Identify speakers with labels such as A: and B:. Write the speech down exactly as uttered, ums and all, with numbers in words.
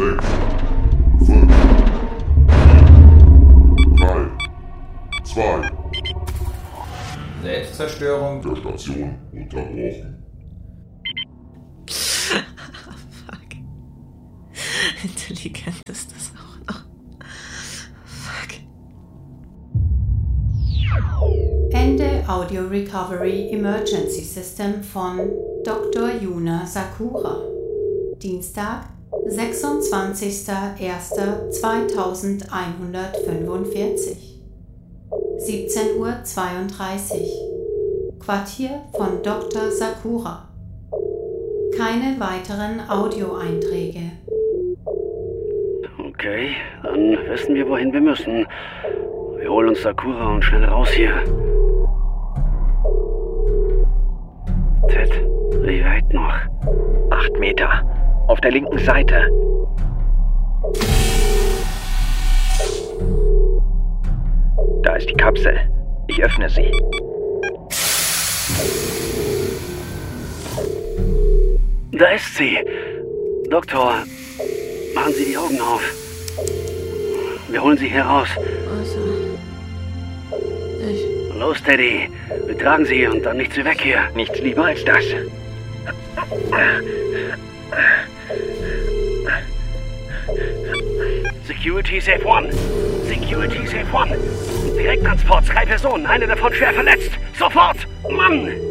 A: sechs, fünf, drei, zwei.
B: Selbstzerstörung
A: Der Station unterbrochen.
C: Fuck. Intelligent ist das auch noch. Fuck.
D: Ende Audio Recovery Emergency System von Doktor Yuna Sakura. Dienstag, sechsundzwanzigster erster zweitausendeinhundertfünfundvierzig. siebzehn Uhr zweiunddreißig. Quartier von Doktor Sakura. Keine weiteren Audioeinträge.
E: Okay, dann wissen wir, wohin wir müssen. Wir holen uns Sakura und schnell raus hier. Ted, wie weit noch?
F: Acht Meter. Auf der linken Seite. Da ist die Kapsel. Ich öffne sie.
E: Da ist sie. Doktor, machen Sie die Augen auf. Wir holen sie hier raus.
C: Also, ich...
E: Los, Teddy. Wir tragen sie und dann nicht sie weg hier.
F: Nichts lieber als das.
E: Security Safe One. Security Safe One. Direkttransport, drei Personen, eine davon schwer verletzt. Sofort! Mann!